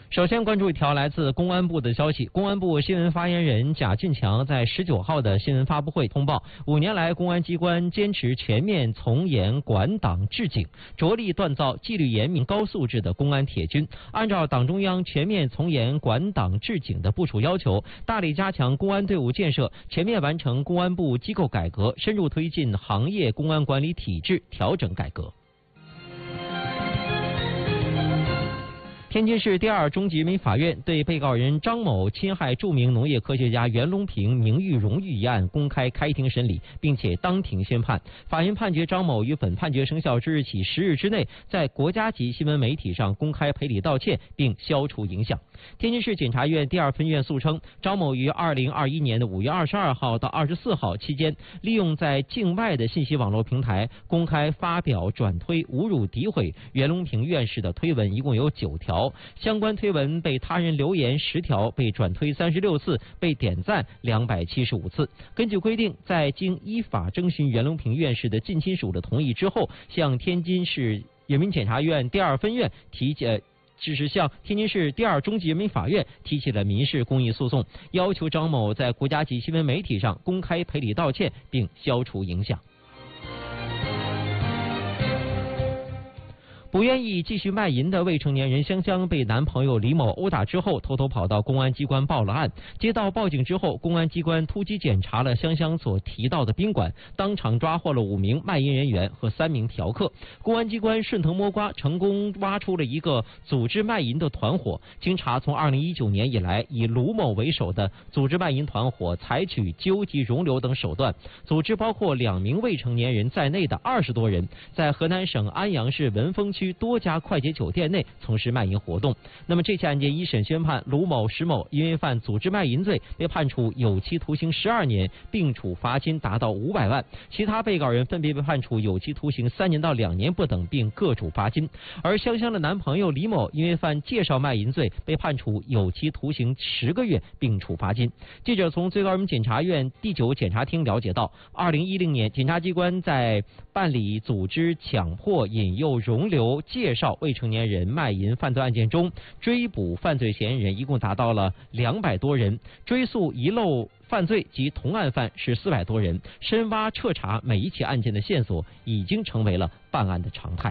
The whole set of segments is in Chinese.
首先关注一条来自公安部的消息。公安部新闻发言人贾俊强在19号的新闻发布会通报，5年来公安机关坚持全面从严管党治警，着力锻造纪律严明、高素质的公安铁军。按照党中央全面从严管党治警的部署要求，大力加强公安队伍建设，全面完成公安部机构改革，深入推进行业公安管理体制调整改革。天津市第2中级人民法院对被告人张某侵害著名农业科学家袁隆平名誉荣誉一案公开开庭审理，并且当庭宣判。法院判决张某于本判决生效之日起10日之内，在国家级新闻媒体上公开赔礼道歉，并消除影响。天津市检察院第2分院诉称，张某于2021年的5月22号到24号期间，利用在境外的信息网络平台公开发表、转推侮辱、诋毁袁隆平院士的推文，一共有9条。相关推文被他人留言10条，被转推36次，被点赞275次。根据规定，在经依法征询袁隆平院士的近亲属的同意之后，向天津市人民检察院第2分院向天津市第2中级人民法院提起了民事公益诉讼，要求张某在国家级新闻媒体上公开赔礼道歉，并消除影响。不愿意继续卖淫的未成年人香香被男朋友李某殴打之后，偷偷跑到公安机关报了案。接到报警之后，公安机关突击检查了香香所提到的宾馆，当场抓获了5名卖淫人员和3名嫖客。公安机关顺藤摸瓜，成功挖出了一个组织卖淫的团伙。经查，从2019年以来，以卢某为首的组织卖淫团伙采取纠集、容留等手段，组织包括2名未成年人在内的20多人，在河南省安阳市文峰区多家快捷酒店内从事卖淫活动。那么这起案件一审宣判，卢某、石某因为犯组织卖淫罪被判处有期徒刑12年，并处罚金达到500万。其他被告人分别被判处有期徒刑3年到2年不等，并各处罚金。而香香的男朋友李某因为犯介绍卖淫罪被判处有期徒刑10个月，并处罚金。记者从最高人民检察院第9检察厅了解到，2010年检察机关在办理组织、强迫、引诱、容留、介绍未成年人卖淫犯罪案件中，追捕犯罪嫌疑人一共达到了200多人，追诉遗漏犯罪及同案犯是400多人，深挖彻查每一起案件的线索，已经成为了办案的常态。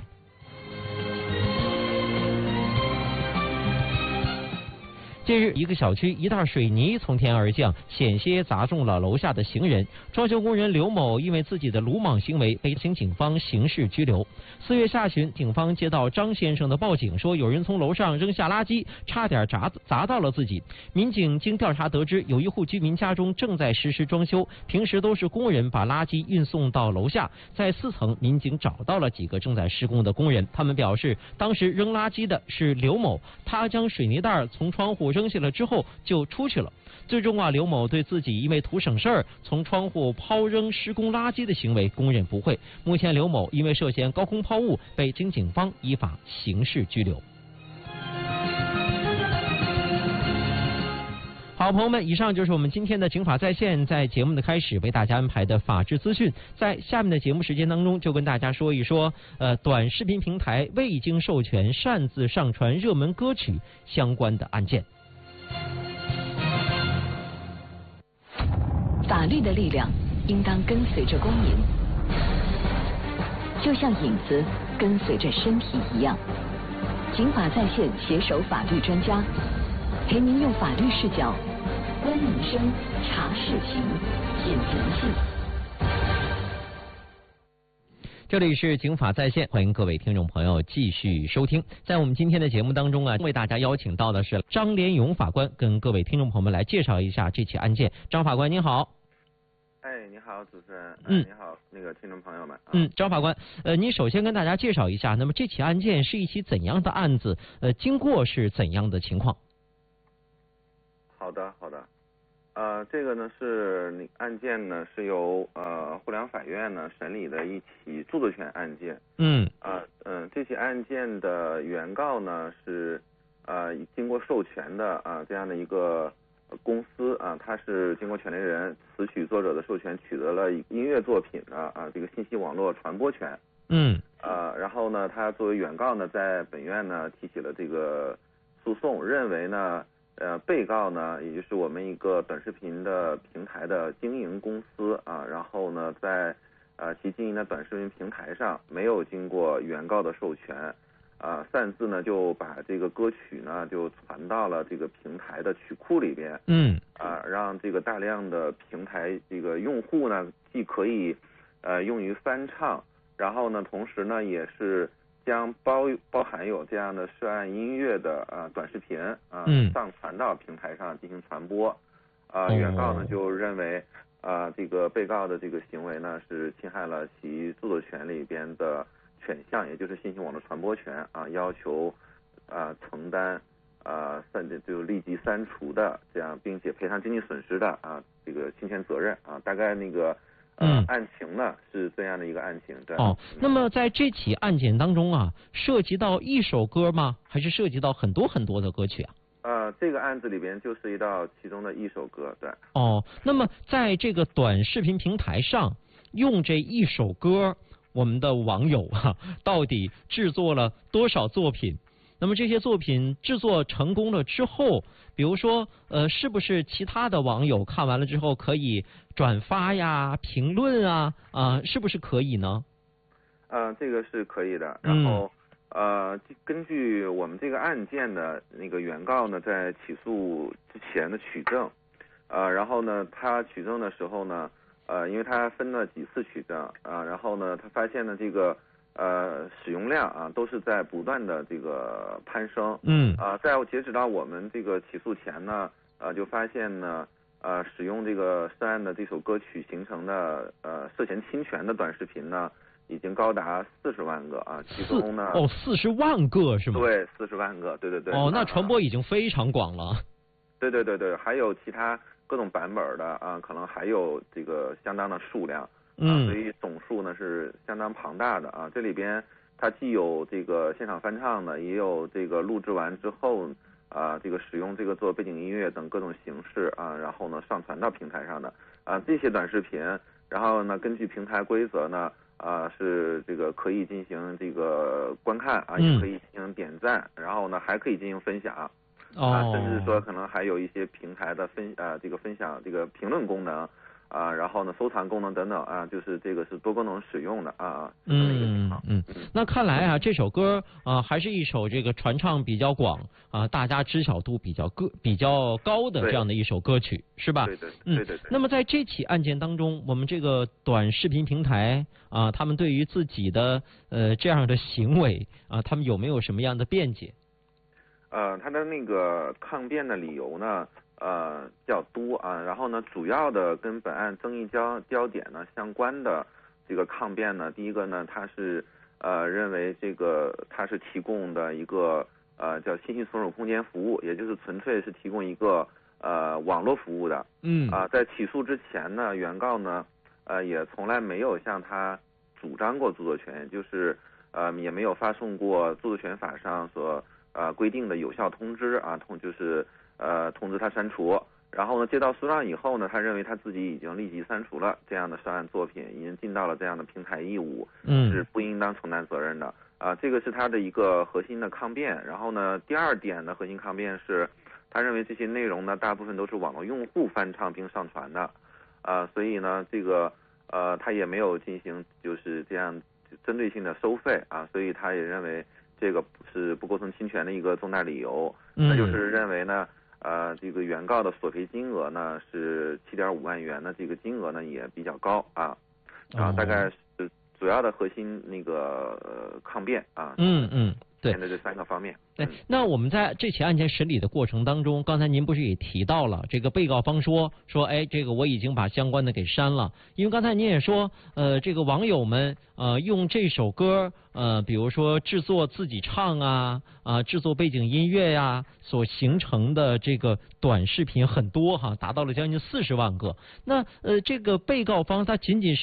近日，一个小区一袋水泥从天而降，险些砸中了楼下的行人。装修工人刘某因为自己的鲁莽行为被警方刑事拘留。4月下旬，警方接到张先生的报警，说有人从楼上扔下垃圾，差点砸到了自己。民警经调查得知，有一户居民家中正在实施装修，平时都是工人把垃圾运送到楼下。在4层，民警找到了几个正在施工的工人，他们表示，当时扔垃圾的是刘某，他将水泥袋从窗户扔下了之后就出去了。最终刘某对自己因为图省事儿从窗户抛扔施工垃圾的行为供认不讳。目前刘某因为涉嫌高空抛物被经警方依法刑事拘留。好，朋友们，以上就是我们今天的警法在线，在节目的开始为大家安排的法治资讯。在下面的节目时间当中，就跟大家说一说短视频平台未经授权擅自上传热门歌曲相关的案件。 法律的力量应当跟随着公民，就像影子跟随着身体一样。警法在线携手法律专家，陪您用法律视角观民生、查事情、解人性。 这里是警法在线，欢迎各位听众朋友继续收听。在我们今天的节目当中为大家邀请到的是张连勇法官，跟各位听众朋友们来介绍一下这起案件。张法官您好。 你好，主持人。你好，那个听众朋友们。 张法官，您首先跟大家介绍一下，那么这起案件是一起怎样的案子？经过是怎样的情况？ 好的。这个呢是案件呢是由互联网法院呢审理的一起著作权案件。这起案件的原告呢是经过授权的这样的一个公司它是经过权利人词曲作者的授权取得了音乐作品的这个信息网络传播权。然后呢，他作为原告呢，在本院呢提起了这个诉讼，认为呢，被告呢，也就是我们一个短视频的平台的经营公司啊，然后呢，在其经营的短视频平台上没有经过原告的授权，擅自呢就把这个歌曲呢就传到了这个平台的曲库里边，让这个大量的平台这个用户呢既可以用于翻唱，然后呢同时呢也是将包含有这样的涉案音乐的短视频上传到平台上进行传播，原告呢就认为这个被告的这个行为呢是侵害了其著作权里边的权项，也就是信息网络传播权要求承担就立即删除的这样，并且赔偿经济损失的这个侵权责任大概那个案情呢是这样的一个案情。对。 那么在这起案件当中涉及到一首歌吗？还是涉及到很多很多的歌曲啊？ 这个案子里边就涉及到其中的一首歌。对。 那么在这个短视频平台上用这一首歌，我们的网友到底制作了多少作品？那么这些作品制作成功了之后，比如说是不是其他的网友看完了之后可以转发呀、评论是不是可以呢？ 这个是可以的。然后根据我们这个案件的那个原告呢，在起诉之前的取证，然后呢他取证的时候呢，因为他分了几次取证然后呢他发现呢这个使用量都是在不断的这个攀升。在截止到我们这个起诉前呢，就发现呢使用这个涉案的这首歌曲形成的涉嫌侵权的短视频呢已经高达40万个其中呢 40万个是吗？ 对，40万个，对。 那传播已经非常广了。 对，还有其他各种版本的可能还有这个相当的数量。所以总数呢是相当庞大的这里边它既有这个现场翻唱的，也有这个录制完之后这个使用这个做背景音乐等各种形式然后呢上传到平台上的这些短视频，然后呢根据平台规则呢是这个可以进行这个观看也可以进行点赞，然后呢还可以进行分享甚至说可能还有一些平台的这个分享这个评论功能然后呢收藏功能等等就是这个是多功能使用的那看来这首歌还是一首这个传唱比较广大家知晓度比较高的这样的一首歌曲，是吧？ 对。 那么在这起案件当中，我们这个短视频平台他们对于自己的这样的行为他们有没有什么样的辩解？ 他的那个抗辩的理由呢较多然后呢主要的跟本案争议焦点呢相关的这个抗辩呢，第一个呢他是认为这个他是提供的一个叫信息存储空间服务，也就是纯粹是提供一个网络服务的。在起诉之前呢，原告呢也从来没有向他主张过著作权，就是也没有发送过著作权法上所规定的有效通知就是通知他删除。然后呢接到诉状以后呢，他认为他自己已经立即删除了这样的涉案作品，已经尽到了这样的平台义务，是不应当承担责任的这个是他的一个核心的抗辩。然后呢第二点的核心抗辩是他认为这些内容呢大部分都是网络用户翻唱并上传的所以呢这个他也没有进行就是这样针对性的收费所以他也认为这个是不构成侵权的一个重大理由。那就是认为呢这个原告的索赔金额呢是7.5万元的，这个金额呢也比较高大概是主要的核心那个抗辩对的这3个方面。 对，那我们在这起案件审理的过程当中，刚才您不是也提到了这个被告方说这个我已经把相关的给删了，因为刚才您也说这个网友们用这首歌比如说制作自己唱制作背景音乐所形成的这个短视频很多达到了将近40万个。那这个被告方他仅仅是